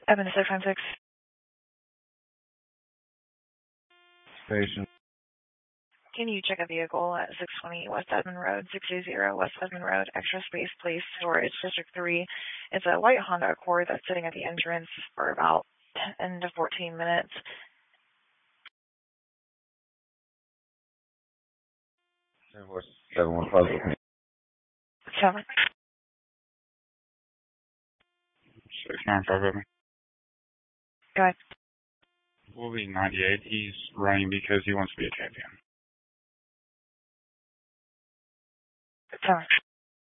Evan 696. Station. Can you check a vehicle at 620 West Edmond Road, 620 West Edmond Road, Extra Space Place, Storage, District 3. It's a white Honda Accord that's sitting at the entrance for about 10 to 14 minutes. 715. 695. Go ahead. We'll be 98. He's running because he wants to be a champion.